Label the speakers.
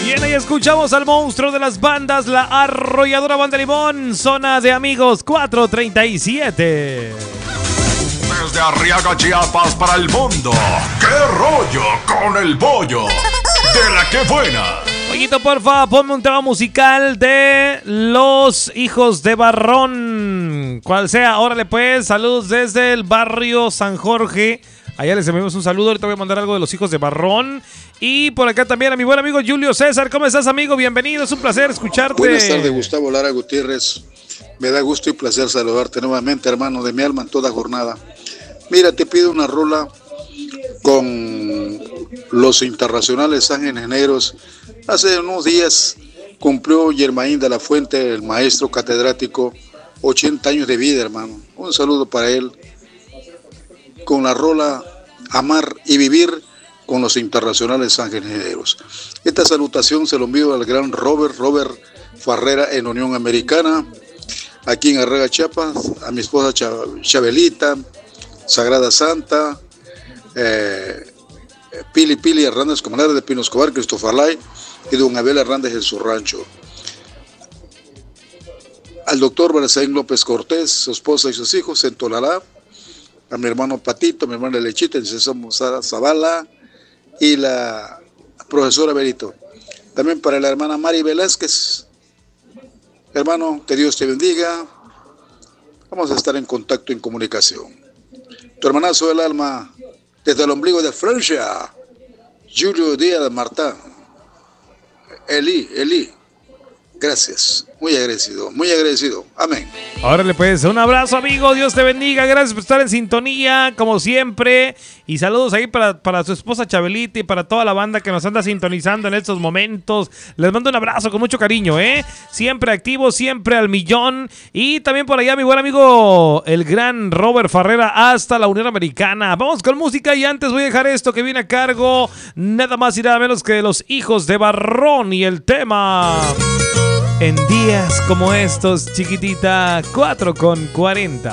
Speaker 1: Bien, ahí escuchamos al monstruo de las bandas, la arrolladora Banda Limón, Zona de Amigos 437.
Speaker 2: Desde Arriaga, Chiapas para el mundo. ¡Qué rollo con el bollo! ¡De la que buena!
Speaker 1: Pollito, porfa, ponme un tema musical de Los Hijos de Barrón. Cual sea, órale pues, saludos desde el barrio San Jorge. Allá les enviamos un saludo, ahorita voy a mandar algo de Los Hijos de Barrón. Y por acá también a mi buen amigo Julio César. ¿Cómo estás, amigo? Bienvenido, es un placer escucharte.
Speaker 3: Buenas tardes, Gustavo Lara Gutiérrez. Me da gusto y placer saludarte nuevamente, hermano de mi alma, en toda jornada. Mira, te pido una rola con los internacionales Ángeles Negros. Hace unos días cumplió Germain de la Fuente, el maestro catedrático, 80 años de vida, hermano. Un saludo para él. Con la rola Amar y Vivir con los internacionales Ángeles Negros. Esta salutación se lo envío al gran Robert Farrera en Unión Americana, aquí en Arriaga, Chiapas, a mi esposa Chabelita, Sagrada Santa, Pili Hernández, comadre de Pino Escobar, Christopher Lai y don Abel Hernández en su rancho. Al doctor Barazaín López Cortés, su esposa y sus hijos en Tolalá, a mi hermano Patito, a mi hermana Lechita, el César Zavala y la profesora Benito. También para la hermana Mari Velázquez. Hermano, que Dios te bendiga. Vamos a estar en contacto, en comunicación. Tu hermanazo del alma, desde el ombligo de Francia, Julio Díaz de Marta. Eli. Gracias. Muy agradecido. Amén.
Speaker 1: Órale pues, un abrazo, amigo, Dios te bendiga, gracias por estar en sintonía, como siempre, y saludos ahí para su esposa Chabelita y para toda la banda que nos anda sintonizando en estos momentos. Les mando un abrazo con mucho cariño, siempre activo, siempre al millón, y también por allá mi buen amigo, el gran Robert Farrera, hasta la Unión Americana. Vamos con música y antes voy a dejar esto que viene a cargo, nada más y nada menos que de Los Hijos de Barrón y el tema... En días como estos, chiquitita, 4:40.